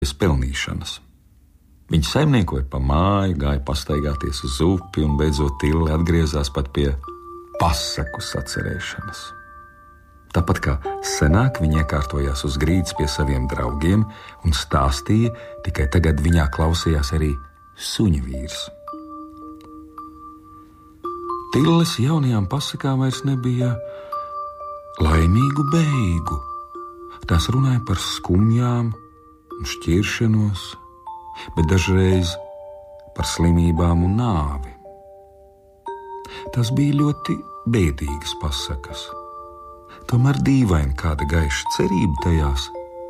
pelnīšanas. Viņi saimniekoja pa māju, gāja pastaigāties uz upi un beidzot Tille atgriezās pat pie pasaku sacerēšanas. Tāpat kā senāk viņa iekārtojās uz grīdas pie saviem draugiem un stāstīja, tikai tagad viņā klausījās arī suņa vīrs. Tilles jaunajām pasakām vairs nebija laimīgu beigu. Tās runāja par skumjām un šķiršanos, bet dažreiz par slimībām un nāvi. Tas bija ļoti bēdīgas pasakas. Tomēr dīvaini kāda gaiša cerība tajās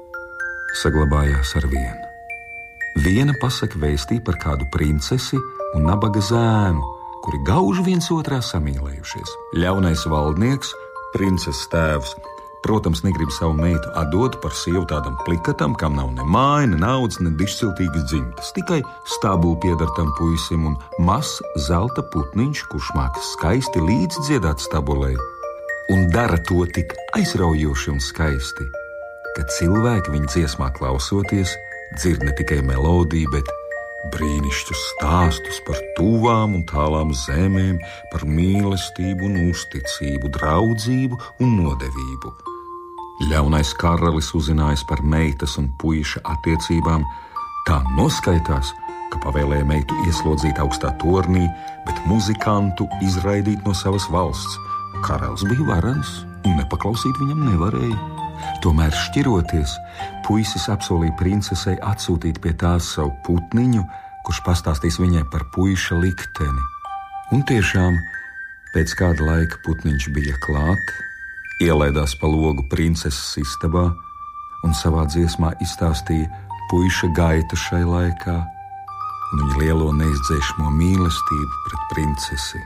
saglabājās ar vienu. Viena pasaka vēstīja par kādu princesi un nabaga zēnu, kuri gauži viens otrā samīlējušies. Ļaunais valdnieks, princeses tēvs, protams, negrib savu meitu atdot par sievu tādam plikatam, kam nav ne māja, ne naudas, ne dišciltīgas dzimtas. Tikai stabuli pieder tam puisim un mazs zelta putniņš, kurš māks skaisti līdz dziedāt stabulei. Un dara to tik aizraujoši un skaisti, ka cilvēki viņa dziesmā klausoties dzird ne tikai melodiju, bet brīnišķus stāstus par tuvām un tālām zemēm, par mīlestību un uzticību, draudzību un nodevību. Ļaunais karalis uzzinājis par meitas un puiša attiecībām, tā noskaitās, ka pavēlēja meitu ieslodzīt augstā tornī, bet muzikantu izraidīt no savas valsts. Karalis bija varens un nepaklausīt viņam nevarēja. Tomēr šķiroties, puisis apsolīja princesei atsūtīt pie tās savu putniņu, kurš pastāstīs viņai par puiša likteni. Un tiešām, pēc kāda laika putniņš bija klāt, ielaidās pa logu princeses istabā un savā dziesmā izstāstīja puiša gaita šai laikā un viņa lielo neizdzēšamo mīlestību pret princesi.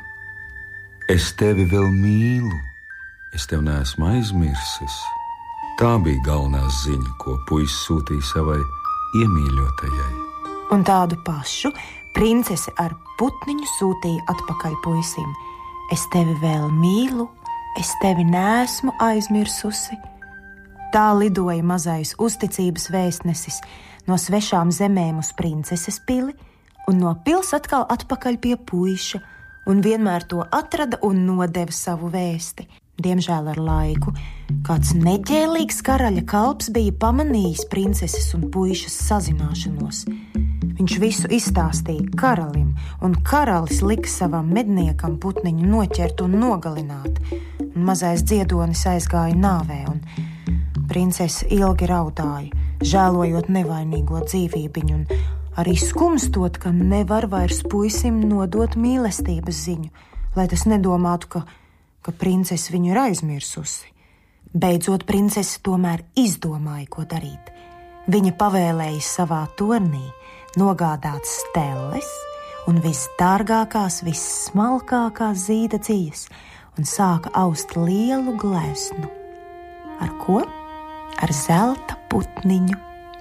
Es tevi vēl mīlu, es tevi neesmu aizmirsis. Tā bija galvenā ziņa, ko puisis sūtīja savai iemīļotajai. Un tādu pašu princese ar putniņu sūtīja atpakaļ puisim. Es tevi vēl mīlu, es tevi neesmu aizmirsusi. Tā lidoja mazais uzticības vēstnesis no svešām zemēm uz princeses pili un no pils atkal atpakaļ pie puiša un vienmēr to atrada un nodeva savu vēsti. Diemžēl ar laiku kāds neģēlīgs karaļa kalps bija pamanījis princeses un puišas sazināšanos. Viņš visu izstāstīja karalim, un karalis lika savam medniekam putniņu noķert un nogalināt. Un mazais dziedonis aizgāja nāvē, un princese ilgi raudāja, žēlojot nevainīgo dzīvībiņu, un arī skumstot, ka nevar vairs puisim nodot mīlestības ziņu, lai tas nedomātu, ka princese viņu ir aizmirsusi. Beidzot, princese tomēr izdomāja, ko darīt. Viņa pavēlēja savā tornī nogādāt stelles un visdārgākās, vissmalkākās zīda dzijas un sāka aust lielu gleznu. Ar ko? Ar zelta putniņu.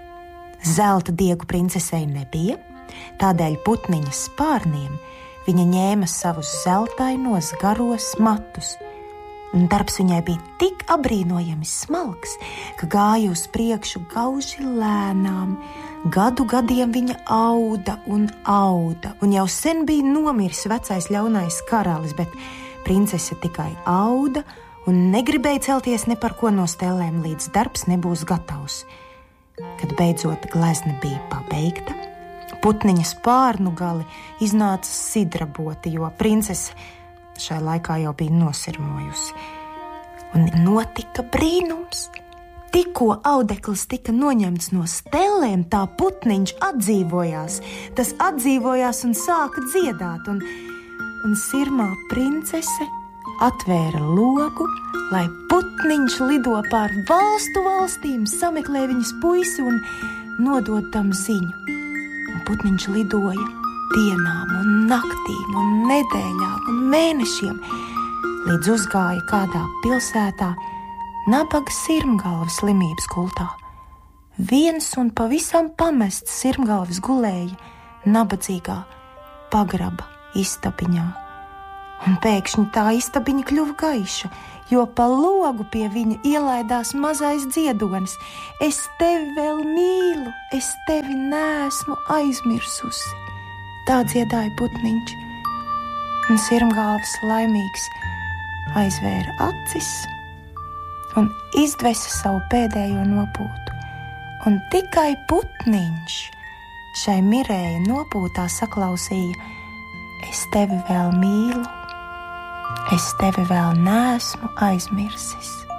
Zelta diegu princesei nebija, tādēļ putniņa spārniem viņa ņēma savus zeltainos garos matus, un darbs viņai bija tik apbrīnojami smalks, ka gāja uz priekšu gauži lēnām. Gadu gadiem viņa auda, un jau sen bija nomiris vecais ļaunais karalis, bet princese tikai auda un negribēja celties ne par ko no stellēm, līdz darbs nebūs gatavs. Kad beidzot glezna bija pabeigta, putniņa spārnu gali iznāca sidraboti, jo princese šai laikā jau bija nosirmojusi. Un notika brīnums. Tikko audeklis tika noņemts no stellēm, tā putniņš atdzīvojās. Tas atdzīvojās un sāka dziedāt, un sirmā princese atvēra logu, lai putniņš lido pār valstīm, sameklē viņas puisi un nodod tam ziņu. Un putniņš lidoja dienām un naktīm un nedēļām un mēnešiem, līdz uzgāja kādā pilsētā nabaga sirmgalvas slimības gultā. Viens un pavisam pamests sirmgalvis gulēja nabadzīgā pagraba istabiņā. Un pēkšņi tā istabiņa kļuva gaiša, jo pa logu pie viņa ielaidās mazais dziedonis. Es tevi vēl mīlu, es tevi neesmu aizmirsusi. Tā dziedāja putniņš, un Sirmgalvis laimīgs aizvēra acis un izdvesa savu pēdējo nopūtu. Un tikai putniņš šai mirēja nopūtā saklausīja: es tevi vēl mīlu, es tevi vēl neesmu aizmirsis.